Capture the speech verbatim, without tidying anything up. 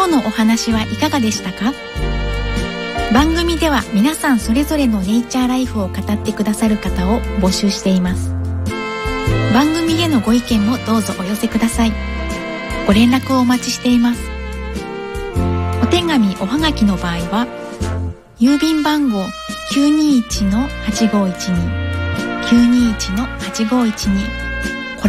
今日のお話はいかがでしたか？番組では皆さんそれぞれのネイチャーライフを語ってくださる方を募集しています。番組へのご意見もどうぞお寄せください。ご連絡をお待ちしています。お手紙おはがきの場合は郵便番号 きゅうにいちのはちごいちに きゅうにいちのはちごいちに